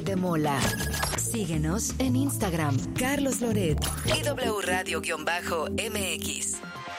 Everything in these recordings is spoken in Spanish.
de Mola. Síguenos en Instagram, Carlos Loret y W Radio-MX.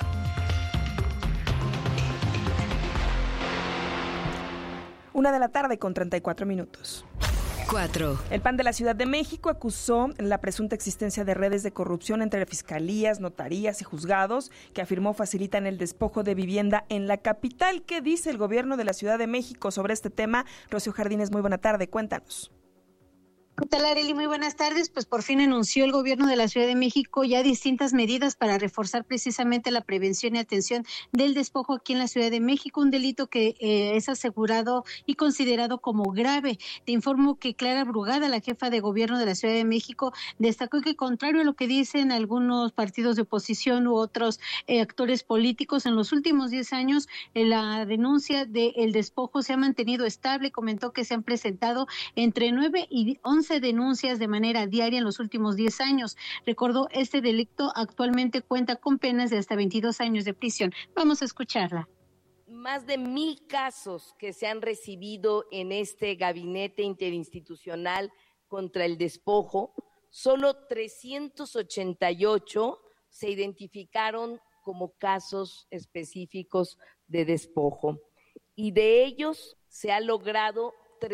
1:34 p.m. 4. El PAN de la Ciudad de México acusó la presunta existencia de redes de corrupción entre fiscalías, notarías y juzgados que afirmó facilitan el despojo de vivienda en la capital. ¿Qué dice el gobierno de la Ciudad de México sobre este tema? Rocío Jardines, muy buena tarde, cuéntanos. ¿Qué tal, Arely? Muy buenas tardes. Pues por fin anunció el gobierno de la Ciudad de México ya distintas medidas para reforzar precisamente la prevención y atención del despojo aquí en la Ciudad de México, un delito que es asegurado y considerado como grave. Te informo que Clara Brugada, la jefa de gobierno de la Ciudad de México, destacó que contrario a lo que dicen algunos partidos de oposición u otros actores políticos, en los últimos 10 años la denuncia del despojo se ha mantenido estable. Comentó que se han presentado entre 9 y 11 denuncias de manera diaria en los últimos 10 años. Recordó, este delito actualmente cuenta con penas de hasta 22 años de prisión. Vamos a escucharla. Más de 1,000 casos que se han recibido en este gabinete interinstitucional contra el despojo, solo 388 se identificaron como casos específicos de despojo, y de ellos se ha logrado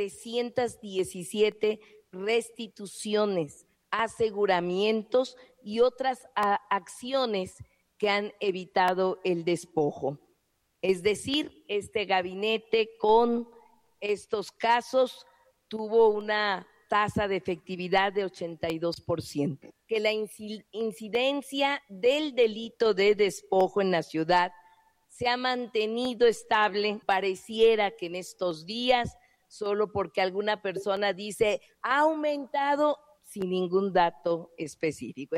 317 restituciones, aseguramientos y otras acciones que han evitado el despojo. Es decir, este gabinete con estos casos tuvo una tasa de efectividad de 82%. Que la incidencia del delito de despojo en la ciudad se ha mantenido estable. Pareciera que en estos días, solo porque alguna persona dice ha aumentado, sin ningún dato específico.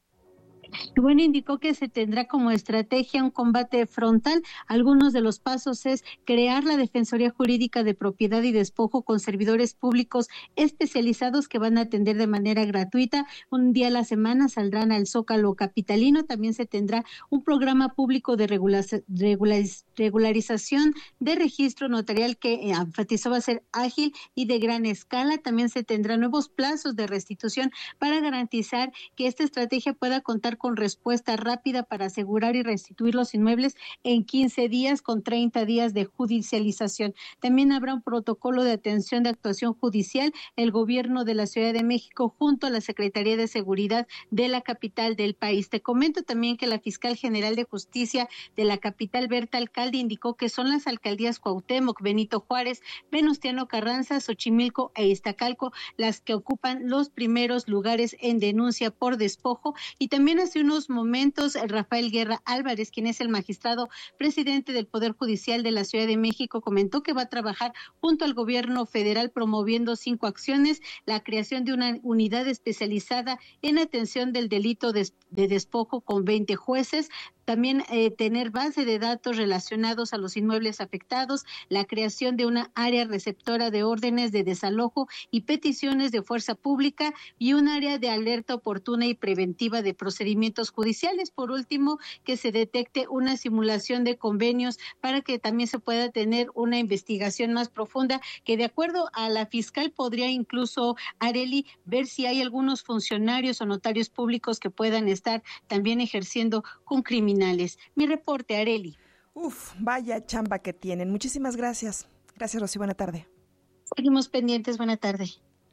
Y bueno, indicó que se tendrá como estrategia un combate frontal. Algunos de los pasos es crear la Defensoría Jurídica de Propiedad y Despojo con servidores públicos especializados que van a atender de manera gratuita. Un día a la semana saldrán al Zócalo capitalino. También se tendrá un programa público de regularización de registro notarial que enfatizó va a ser ágil y de gran escala. También se tendrán nuevos plazos de restitución para garantizar que esta estrategia pueda contar con respuesta rápida para asegurar y restituir los inmuebles en 15 días con 30 días de judicialización. También habrá un protocolo de atención de actuación judicial. El gobierno de la Ciudad de México junto a la Secretaría de Seguridad de la capital del país. Te comento también que la fiscal general de justicia de la capital, Berta Alcalde, indicó que son las alcaldías Cuauhtémoc, Benito Juárez, Venustiano Carranza, Xochimilco e Iztacalco las que ocupan los primeros lugares en denuncia por despojo. Y también hace unos momentos Rafael Guerra Álvarez, quien es el magistrado presidente del Poder Judicial de la Ciudad de México, comentó que va a trabajar junto al gobierno federal promoviendo 5 acciones: la creación de una unidad especializada en atención del delito de despojo con 20 jueces, también tener base de datos relacionados a los inmuebles afectados, la creación de una área receptora de órdenes de desalojo y peticiones de fuerza pública y un área de alerta oportuna y preventiva de procedimientos judiciales. Por último, que se detecte una simulación de convenios para que también se pueda tener una investigación más profunda, que de acuerdo a la fiscal podría incluso, Arely, ver si hay algunos funcionarios o notarios públicos que puedan estar también ejerciendo con criminalidad. Mi reporte, Arely. Vaya chamba que tienen. Muchísimas gracias. Gracias, Rocío. Buena tarde. Seguimos pendientes. Buena tarde.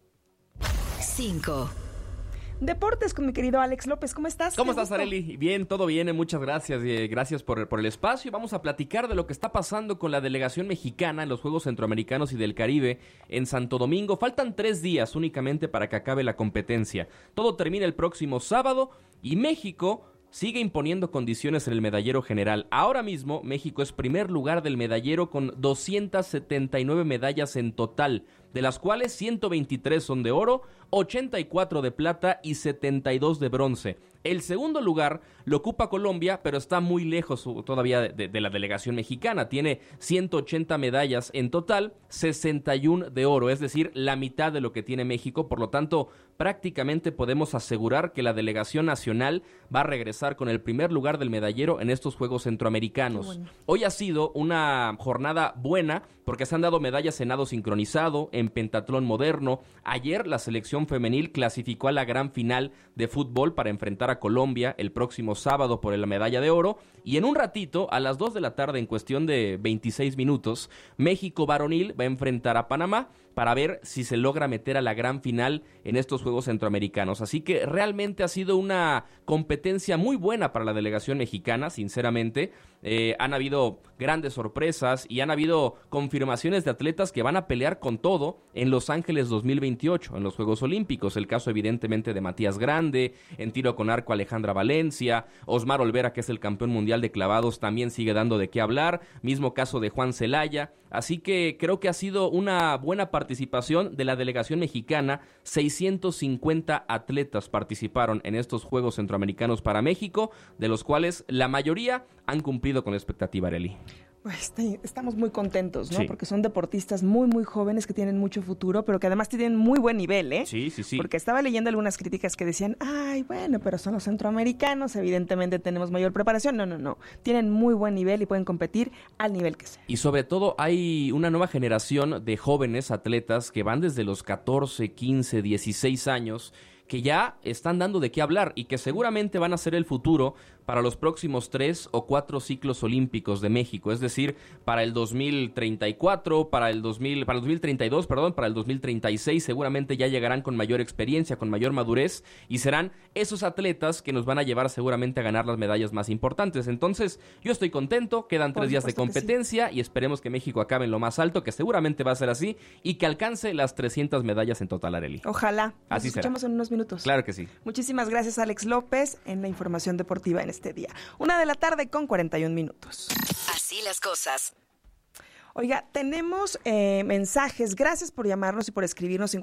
5. Deportes con mi querido Alex López. ¿Cómo estás? ¿Cómo estás, Arely? Bien, todo bien. Muchas gracias. Gracias por el espacio. Vamos a platicar de lo que está pasando con la delegación mexicana en los Juegos Centroamericanos y del Caribe en Santo Domingo. Faltan 3 días únicamente para que acabe la competencia. Todo termina el próximo sábado y México sigue imponiendo condiciones en el medallero general. Ahora mismo, México es primer lugar del medallero con 279 medallas en total, de las cuales 123 son de oro, 84 de plata y 72 de bronce. El segundo lugar lo ocupa Colombia, pero está muy lejos todavía de la delegación mexicana. Tiene 180 medallas en total, 61 de oro, es decir, la mitad de lo que tiene México. Por lo tanto, prácticamente podemos asegurar que la delegación nacional va a regresar con el primer lugar del medallero en estos Juegos Centroamericanos. Bueno. Hoy ha sido una jornada buena porque se han dado medallas en nado sincronizado, en pentatlón moderno. Ayer la selección femenil clasificó a la gran final de fútbol para enfrentar a Colombia el próximo sábado por la medalla de oro, y en un ratito, a las 2 de la tarde, en cuestión de 26 minutos, México varonil va a enfrentar a Panamá para ver si se logra meter a la gran final en estos Juegos Centroamericanos. Así que realmente ha sido una competencia muy buena para la delegación mexicana, sinceramente. Han habido grandes sorpresas y han habido confirmaciones de atletas que van a pelear con todo en Los Ángeles 2028, en los Juegos Olímpicos. El caso evidentemente de Matías Grande, en tiro con arco Alejandra Valencia, Osmar Olvera, que es el campeón mundial de clavados, también sigue dando de qué hablar, mismo caso de Juan Celaya. Así que creo que ha sido una buena participación de la delegación mexicana. 650 atletas participaron en estos Juegos Centroamericanos para México, de los cuales la mayoría han cumplido con la expectativa, Arely. Pues estamos muy contentos, ¿no? Sí. Porque son deportistas muy, muy jóvenes que tienen mucho futuro, pero que además tienen muy buen nivel, ¿eh? Sí. Porque estaba leyendo algunas críticas que decían, ay, bueno, pero son los centroamericanos, evidentemente tenemos mayor preparación. No. Tienen muy buen nivel y pueden competir al nivel que sea. Y sobre todo hay una nueva generación de jóvenes atletas que van desde los 14, 15, 16 años, que ya están dando de qué hablar y que seguramente van a ser el futuro para los próximos 3 o 4 ciclos olímpicos de México, es decir, para el 2034, para el 2032, para el 2036, seguramente ya llegarán con mayor experiencia, con mayor madurez, y serán esos atletas que nos van a llevar seguramente a ganar las medallas más importantes. Entonces, yo estoy contento, quedan 3 días de competencia, sí, y esperemos que México acabe en lo más alto, que seguramente va a ser así, y que alcance las 300 medallas en total, Arely. Ojalá. Así Nos escuchamos en unos minutos. Claro que sí. Muchísimas gracias, Alex López, en la información deportiva en este día. 1:41 p.m. Así las cosas. Oiga, tenemos mensajes. Gracias por llamarnos y por escribirnos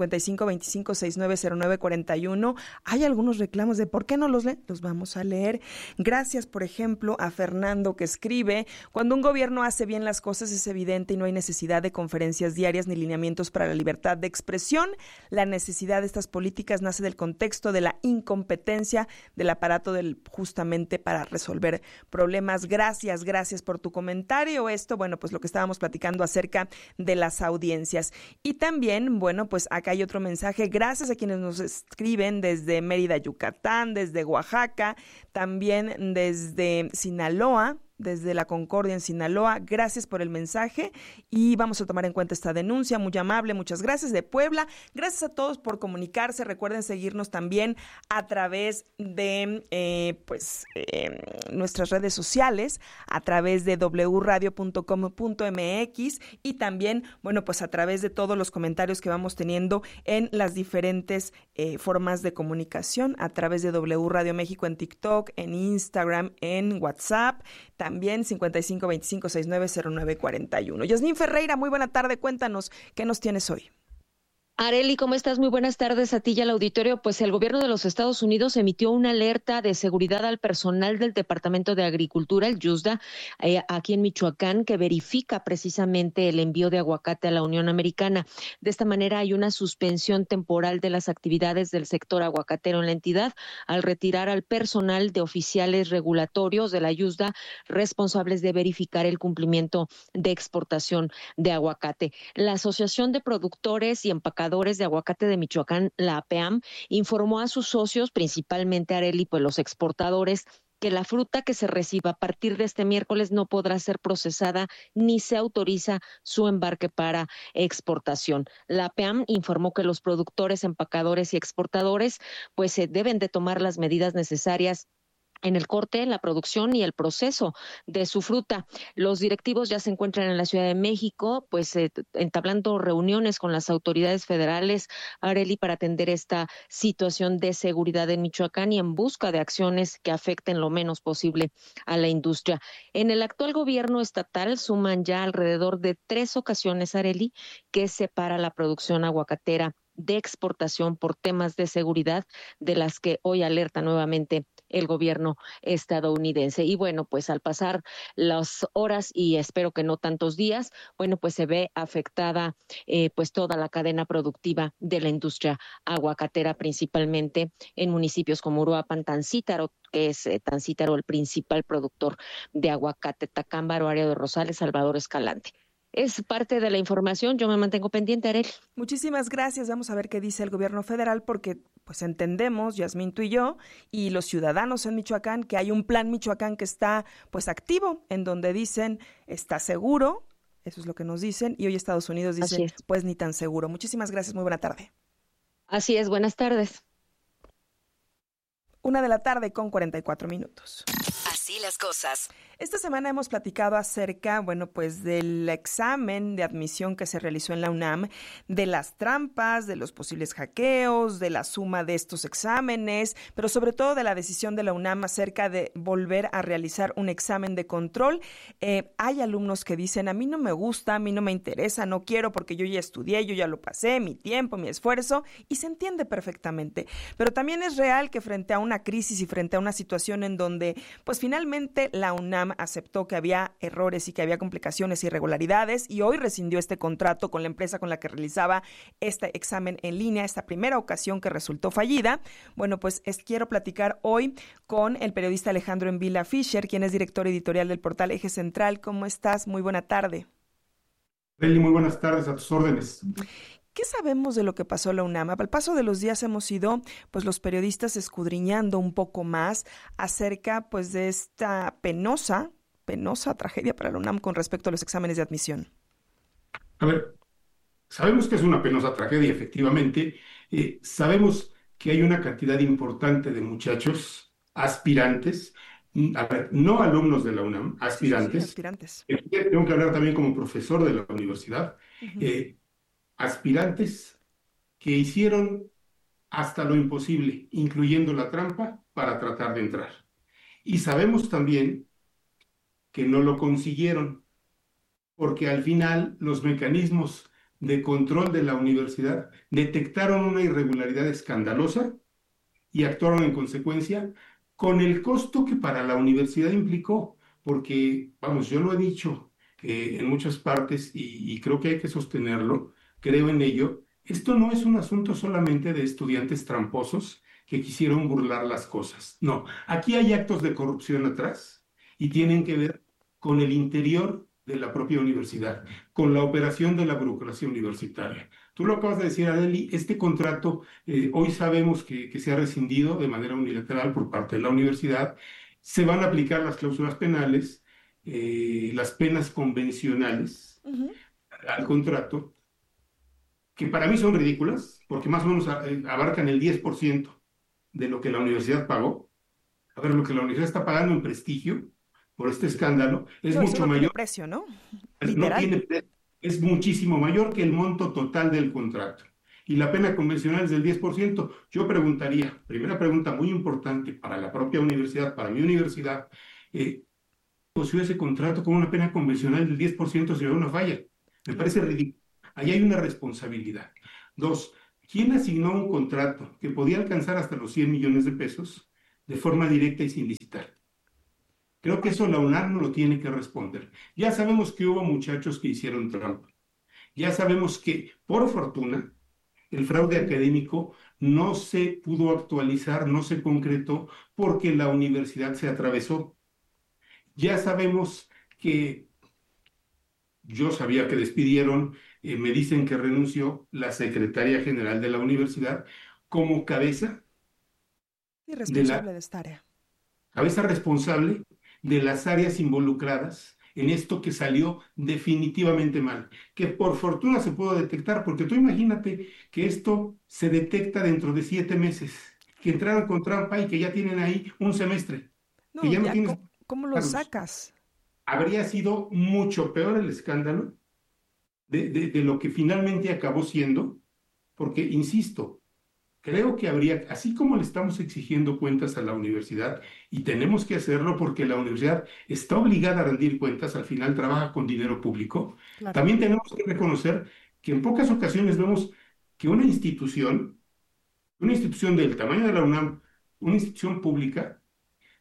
5525-690941. Hay algunos reclamos de ¿por qué no los leen? Los vamos a leer. Gracias, por ejemplo, a Fernando, que escribe: cuando un gobierno hace bien las cosas es evidente y no hay necesidad de conferencias diarias ni lineamientos para la libertad de expresión. La necesidad de estas políticas nace del contexto de la incompetencia del aparato justamente para resolver problemas. Gracias por tu comentario. Esto, bueno, pues lo que estábamos platicando acerca de las audiencias. Y también, bueno, pues acá hay otro mensaje. Gracias a quienes nos escriben desde Mérida, Yucatán, desde Oaxaca, también desde Sinaloa, desde La Concordia en Sinaloa. Gracias por el mensaje y vamos a tomar en cuenta esta denuncia, muy amable, muchas gracias. De Puebla, gracias a todos por comunicarse. Recuerden seguirnos también a través de nuestras redes sociales, a través de wradio.com.mx y también, bueno, pues a través de todos los comentarios que vamos teniendo en las diferentes formas de comunicación, a través de W Radio México en TikTok, en Instagram, en WhatsApp, también 5525-690941. Yasmín Ferreira, muy buena tarde, cuéntanos, ¿qué nos tienes hoy? Arely, ¿cómo estás? Muy buenas tardes a ti y al auditorio. Pues el gobierno de los Estados Unidos emitió una alerta de seguridad al personal del Departamento de Agricultura, el YUSDA, aquí en Michoacán, que verifica precisamente el envío de aguacate a la Unión Americana. De esta manera hay una suspensión temporal de las actividades del sector aguacatero en la entidad al retirar al personal de oficiales regulatorios de la YUSDA responsables de verificar el cumplimiento de exportación de aguacate. La Asociación de Productores y Empacadores de Aguacate de Michoacán, la APEAM, informó a sus socios, principalmente Arely, pues los exportadores, que la fruta que se reciba a partir de este miércoles no podrá ser procesada ni se autoriza su embarque para exportación. La APEAM informó que los productores, empacadores y exportadores pues deben de tomar las medidas necesarias en el corte, la producción y el proceso de su fruta. Los directivos ya se encuentran en la Ciudad de México, pues entablando reuniones con las autoridades federales, Arely, para atender esta situación de seguridad en Michoacán y en busca de acciones que afecten lo menos posible a la industria. En el actual gobierno estatal suman ya alrededor de 3 ocasiones, Arely, que separa la producción aguacatera de exportación por temas de seguridad, de las que hoy alerta nuevamente el gobierno estadounidense. Y bueno, pues al pasar las horas y espero que no tantos días, bueno, pues se ve afectada pues toda la cadena productiva de la industria aguacatera, principalmente en municipios como Uruapan, Tancítaro, que es Tancítaro el principal productor de aguacate, Tacámbaro, área de Rosales, Salvador Escalante. Es parte de la información, yo me mantengo pendiente, Arel. Muchísimas gracias. Vamos a ver qué dice el gobierno federal, porque pues entendemos, Yasmín, tú y yo, y los ciudadanos en Michoacán, que hay un plan Michoacán que está pues activo, en donde dicen, está seguro, eso es lo que nos dicen, y hoy Estados Unidos dice, pues ni tan seguro. Muchísimas gracias, muy buena tarde. Así es, buenas tardes. 1:44 p.m. Así las cosas. Esta semana hemos platicado acerca, bueno, pues del examen de admisión que se realizó en la UNAM, de las trampas, de los posibles hackeos, de la suma de estos exámenes, pero sobre todo de la decisión de la UNAM acerca de volver a realizar un examen de control. Hay alumnos que dicen, a mí no me gusta, a mí no me interesa, no quiero porque yo ya estudié, yo ya lo pasé, mi tiempo, mi esfuerzo, y se entiende perfectamente. Pero también es real que frente a una crisis y frente a una situación en donde, pues finalmente la UNAM aceptó que había errores y que había complicaciones e irregularidades y hoy rescindió este contrato con la empresa con la que realizaba este examen en línea, esta primera ocasión que resultó fallida. Bueno, pues quiero platicar hoy con el periodista Alejandro Envila Fischer, quien es director editorial del portal Eje Central. ¿Cómo estás? Muy buena tarde. Eli, muy buenas tardes, a tus órdenes. ¿Qué sabemos de lo que pasó en la UNAM? Al paso de los días hemos ido, pues los periodistas escudriñando un poco más acerca, pues de esta penosa tragedia para la UNAM con respecto a los exámenes de admisión. A ver, sabemos que es una penosa tragedia, efectivamente. Sabemos que hay una cantidad importante de muchachos aspirantes, a ver, no alumnos de la UNAM, aspirantes. Sí, aspirantes. Tengo que hablar también como profesor de la universidad. Uh-huh. Aspirantes que hicieron hasta lo imposible, incluyendo la trampa, para tratar de entrar. Y sabemos también que no lo consiguieron, porque al final los mecanismos de control de la universidad detectaron una irregularidad escandalosa y actuaron en consecuencia, con el costo que para la universidad implicó, porque, vamos, yo lo he dicho en muchas partes y creo que hay que sostenerlo. Creo en ello. Esto no es un asunto solamente de estudiantes tramposos que quisieron burlar las cosas. No, aquí hay actos de corrupción atrás y tienen que ver con el interior de la propia universidad, con la operación de la burocracia universitaria. Tú lo acabas de decir, Adeli, este contrato hoy sabemos que se ha rescindido de manera unilateral por parte de la universidad. Se van a aplicar las cláusulas penales, las penas convencionales al contrato, que para mí son ridículas, porque más o menos abarcan el 10% de lo que la universidad pagó. A ver, lo que la universidad está pagando en prestigio por este escándalo es mucho mayor. Tiene precio, ¿no? No tiene precio, es muchísimo mayor que el monto total del contrato. Y la pena convencional es del 10%. Yo preguntaría, primera pregunta muy importante para la propia universidad, para mi universidad, negoció ese contrato con una pena convencional del 10% si hay una falla. Me parece ridículo. Ahí hay una responsabilidad. 2, ¿quién asignó un contrato que podía alcanzar hasta los 100 millones de pesos de forma directa y sin licitar? Creo que eso la UNAM no lo tiene que responder. Ya sabemos que hubo muchachos que hicieron trampa. Ya sabemos que, por fortuna, el fraude académico no se pudo actualizar, no se concretó porque la universidad se atravesó. Ya sabemos que yo sabía que despidieron, me dicen que renunció la secretaria general de la universidad como cabeza responsable de esta área. Cabeza responsable de las áreas involucradas en esto que salió definitivamente mal, que por fortuna se pudo detectar, porque tú imagínate que esto se detecta dentro de 7 meses, que entraron con trampa y que ya tienen ahí un semestre. No, que ya no tienes... ¿Cómo lo sacas? Habría sido mucho peor el escándalo de lo que finalmente acabó siendo, porque, insisto, creo que habría, así como le estamos exigiendo cuentas a la universidad, y tenemos que hacerlo porque la universidad está obligada a rendir cuentas, al final trabaja con dinero público, claro. También tenemos que reconocer que en pocas ocasiones vemos que una institución del tamaño de la UNAM, una institución pública,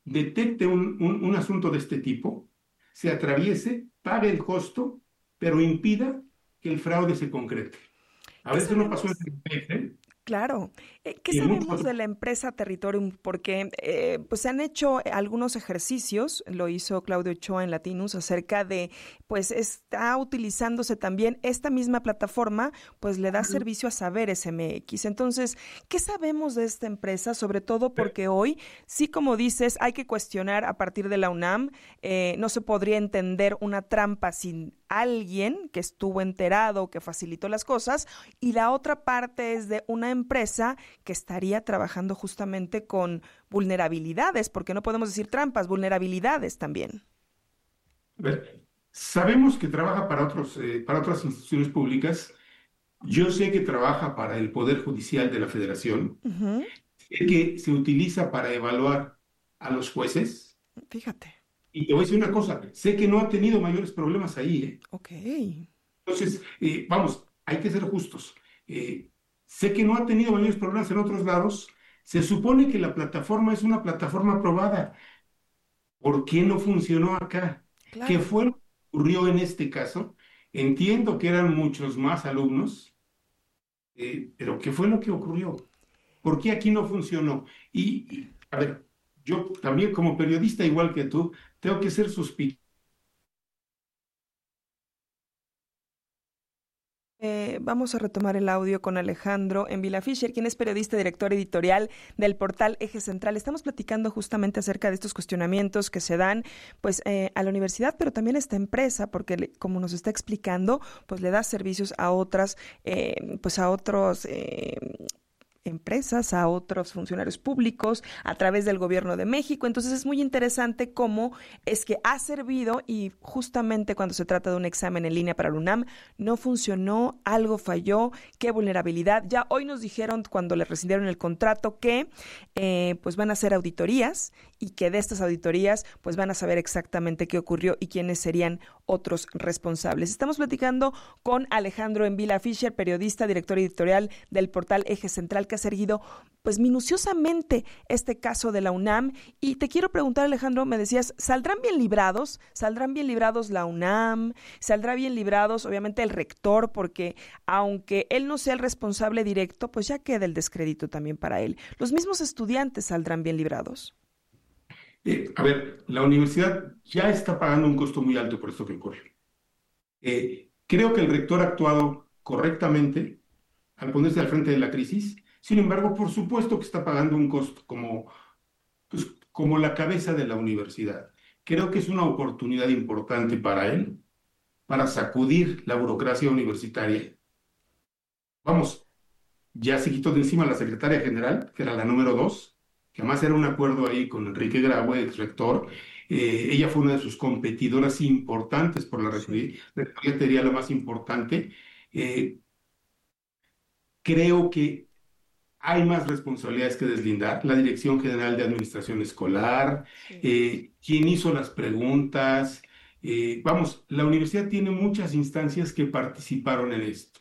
detecte un asunto de este tipo, se atraviese, pague el costo, pero impida que el fraude se concrete. A ¿Qué veces no pasó en sabemos? el PF Claro. ¿Qué y en muchos sabemos de otros. la empresa Territorium? Porque pues se han hecho algunos ejercicios, lo hizo Claudio Ochoa en Latinus, acerca de, pues está utilizándose también esta misma plataforma, pues le da servicio a Saberes MX. Entonces, ¿qué sabemos de esta empresa? Sobre todo porque hoy, sí, como dices, hay que cuestionar a partir de la UNAM, no se podría entender una trampa sin alguien que estuvo enterado, que facilitó las cosas, y la otra parte es de una empresa que estaría trabajando justamente con vulnerabilidades, porque no podemos decir trampas, vulnerabilidades también. A ver, sabemos que trabaja para otras instituciones públicas. Yo sé que trabaja para el Poder Judicial de la Federación, Ujú. sé que se utiliza para evaluar a los jueces. Fíjate. Y te voy a decir una cosa, sé que no ha tenido mayores problemas ahí, ¿eh? Ok. Entonces, vamos, hay que ser justos. Sé que no ha tenido mayores problemas en otros lados. Se supone que la plataforma es una plataforma aprobada. ¿Por qué no funcionó acá? ¿Qué Claro. fue lo que ocurrió en este caso? Entiendo que eran muchos más alumnos, pero ¿qué fue lo que ocurrió? ¿Por qué aquí no funcionó? A ver, yo también como periodista, igual que tú, tengo que ser suspicaz. Vamos a retomar el audio con Alejandro en Vila Fischer, quien es periodista y director editorial del portal Eje Central. Estamos platicando justamente acerca de estos cuestionamientos que se dan pues a la universidad, pero también a esta empresa, porque como nos está explicando, pues le da servicios a otras, pues a otros empresas, a otros funcionarios públicos, a través del gobierno de México. Entonces es muy interesante cómo es que ha servido y justamente cuando se trata de un examen en línea para la UNAM, no funcionó, algo falló, qué vulnerabilidad. Ya hoy nos dijeron cuando le rescindieron el contrato que pues van a hacer auditorías y que de estas auditorías pues van a saber exactamente qué ocurrió y quiénes serían otros responsables. Estamos platicando con Alejandro en Vila Fischer, periodista, director editorial del portal Eje Central, que ha seguido pues minuciosamente este caso de la UNAM. Y te quiero preguntar, Alejandro, me decías, ¿saldrán bien librados? ¿Saldrán bien librados la UNAM? ¿Saldrá bien librados, obviamente, el rector? Porque aunque él no sea el responsable directo, pues ya queda el descrédito también para él. ¿Los mismos estudiantes saldrán bien librados? A ver, la universidad ya está pagando un costo muy alto por esto que ocurrió. Creo que el rector ha actuado correctamente al ponerse al frente de la crisis. Sin embargo, por supuesto que está pagando un costo como la cabeza de la universidad. Creo que es una oportunidad importante para él, para sacudir la burocracia universitaria. Vamos, ya se quitó de encima la secretaria general, que era la número 2, que además era un acuerdo ahí con Enrique Graue, ex rector. Ella fue una de sus competidoras importantes por la Sí. rectoría, sería la más importante. Eh, Creo que hay más responsabilidades que deslindar. La Dirección General de Administración Escolar, Sí. quién hizo las preguntas. Vamos, la universidad tiene muchas instancias que participaron en esto.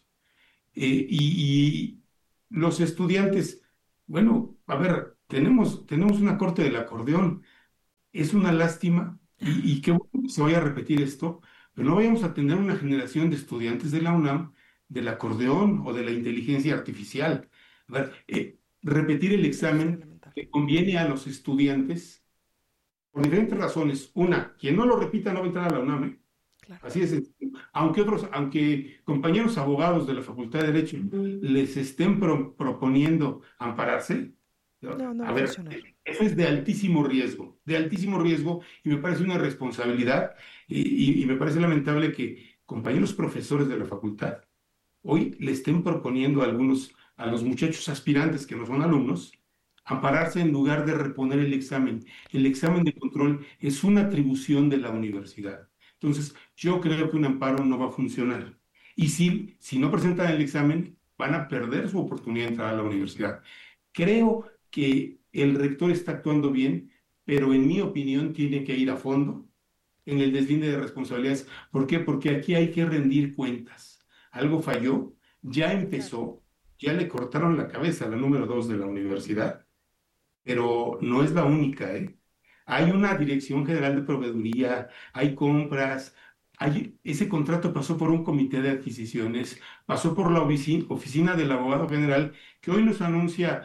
Y los estudiantes, bueno, a ver, tenemos una corte del acordeón. Es una lástima y qué bueno que se vaya a repetir esto, pero no vayamos a tener una generación de estudiantes de la UNAM del acordeón o de la inteligencia artificial. A ver, repetir el Sería examen lamentable. le conviene a los estudiantes por diferentes razones. Una, quien no lo repita no va a entrar a la UNAM, ¿eh? Claro. Así es. Aunque compañeros abogados de la Facultad de Derecho les estén proponiendo ampararse, ¿no? No, no va A a ver, funcionar. eso es de altísimo riesgo, y me parece una responsabilidad, y me parece lamentable que compañeros profesores de la facultad hoy le estén proponiendo a los muchachos aspirantes que no son alumnos, ampararse en lugar de reponer el examen. El examen de control es una atribución de la universidad. Entonces, yo creo que un amparo no va a funcionar. Y si no presentan el examen, van a perder su oportunidad de entrar a la universidad. Creo que el rector está actuando bien, pero en mi opinión tiene que ir a fondo en el deslinde de responsabilidades. ¿Por qué? Porque aquí hay que rendir cuentas. Algo falló, ya Claro. empezó, ya le cortaron la cabeza a la número 2 de la universidad, pero no es la única, ¿eh? Hay una Dirección General de Proveeduría, hay compras, ese contrato pasó por un comité de adquisiciones, pasó por la oficina del abogado general, que hoy nos anuncia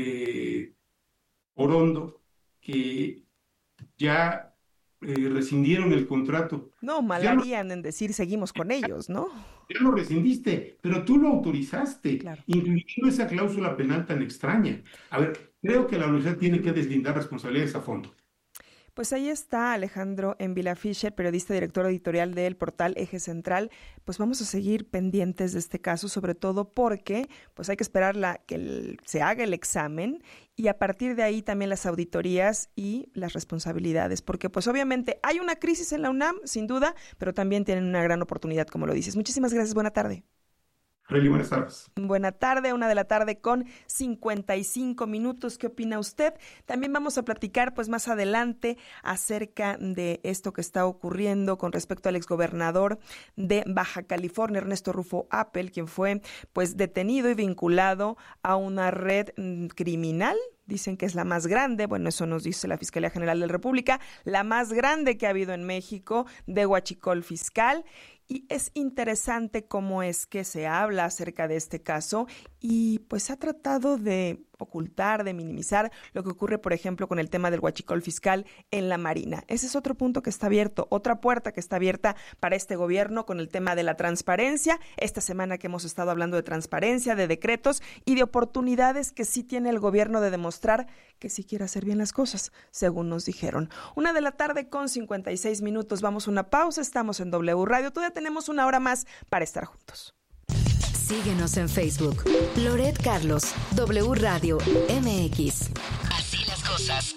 Orondo que ya rescindieron el contrato. No, mal harían en decir seguimos con ellos, ¿no? Ya lo rescindiste, pero tú lo autorizaste, claro, incluyendo esa cláusula penal tan extraña. A ver, creo que la universidad tiene que deslindar responsabilidades a fondo. Pues ahí está Alejandro Envila Fischer, periodista, director editorial del portal Eje Central. Pues vamos a seguir pendientes de este caso, sobre todo porque pues hay que esperar que se haga el examen y a partir de ahí también las auditorías y las responsabilidades, porque pues obviamente hay una crisis en la UNAM, sin duda, pero también tienen una gran oportunidad, como lo dices. Muchísimas gracias, buena tarde. Reli, buenas tardes. Buena tarde, 1:00 con 55 minutos. ¿Qué opina usted? También vamos a platicar pues más adelante acerca de esto que está ocurriendo con respecto al exgobernador de Baja California, Ernesto Rufo Appel, quien fue pues detenido y vinculado a una red criminal. Dicen que es la más grande, bueno, eso nos dice la Fiscalía General de la República, la más grande que ha habido en México de huachicol fiscal. Y es interesante cómo es que se habla acerca de este caso y pues se ha tratado de ocultar, de minimizar lo que ocurre, por ejemplo, con el tema del huachicol fiscal en la Marina. Ese es otro punto que está abierto, otra puerta que está abierta para este gobierno con el tema de la transparencia. Esta semana que hemos estado hablando de transparencia, de decretos y de oportunidades que sí tiene el gobierno de demostrar que sí quiere hacer bien las cosas, según nos dijeron. 1:00 con 56 minutos. Vamos a una pausa. Estamos en W Radio. Todavía tenemos una hora más para estar juntos. Síguenos en Facebook. Loret Carlos, W Radio MX. Así las cosas.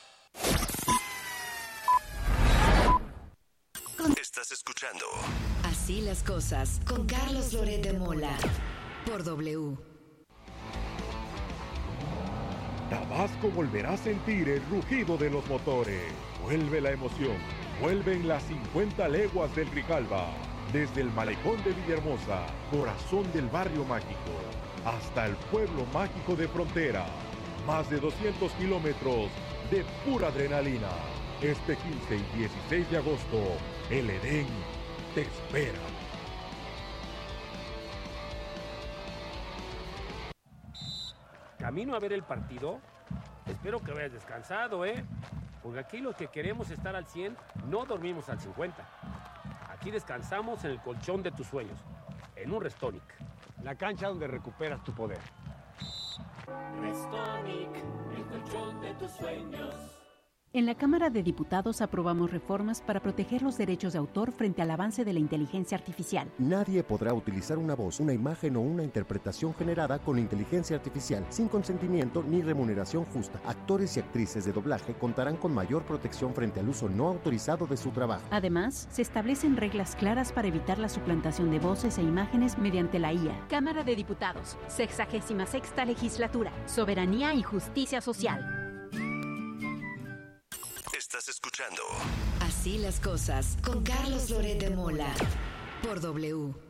Estás escuchando Así las cosas con Carlos Loret de Mola por W. Tabasco volverá a sentir el rugido de los motores. Vuelve la emoción. Vuelven las 50 leguas del Grijalva. Desde el malecón de Villahermosa, corazón del barrio mágico, hasta el pueblo mágico de Frontera. Más de 200 kilómetros de pura adrenalina. Este 15 y 16 de agosto, el Edén te espera. Camino a ver el partido. Espero que hayas descansado, porque aquí los que queremos estar al 100 no dormimos al 50. Aquí descansamos en el colchón de tus sueños, en un Restonic. La cancha donde recuperas tu poder. Restonic, el colchón de tus sueños. En la Cámara de Diputados aprobamos reformas para proteger los derechos de autor frente al avance de la inteligencia artificial. Nadie podrá utilizar una voz, una imagen o una interpretación generada con inteligencia artificial sin consentimiento ni remuneración justa. Actores y actrices de doblaje contarán con mayor protección frente al uso no autorizado de su trabajo. Además, se establecen reglas claras para evitar la suplantación de voces e imágenes mediante la IA. Cámara de Diputados, 66ª Legislatura, Soberanía y Justicia Social. Estás escuchando Así las cosas con Carlos Loret de Mola por W.